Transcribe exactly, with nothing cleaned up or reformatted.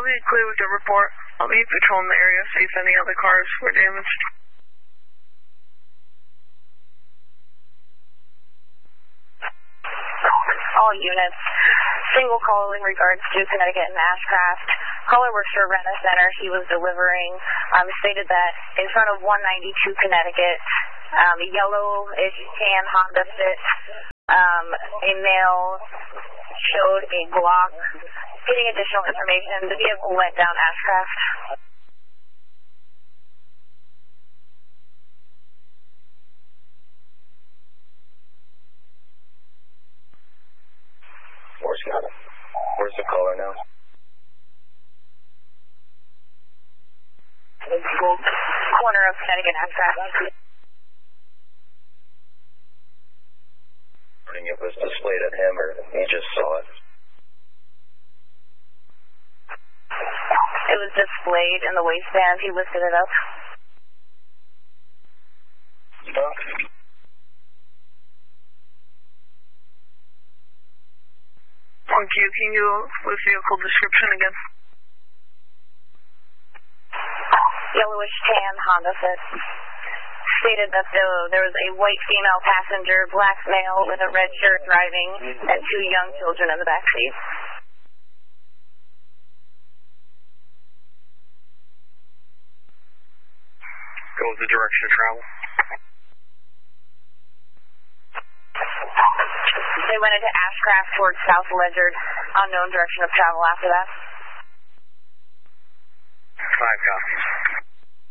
be clear with the report. I'll be patrolling the area, see if any other cars were damaged. All units. Single call in regards to Connecticut and Ashcraft. Caller works for Rena Center. He was delivering. Um, stated that in front of one ninety-two Connecticut, um, a yellowish tan Honda Fit, um, a male showed a Glock. Getting additional information, the vehicle went down Ashcraft. Where's got it? Where's the caller now? Corner of Connecticut and Ashcraft. It was displayed at him, or he just saw it? It was displayed in the waistband. He lifted it up. Okay. Thank you. Can you with vehicle description again? Yellowish tan Honda Fit. Stated that the, there was a white female passenger, black male with a red shirt driving, and two young children in the back seat. Go with the direction of travel. They went into Ashcraft towards South Ledyard, unknown direction of travel after that. Five copies.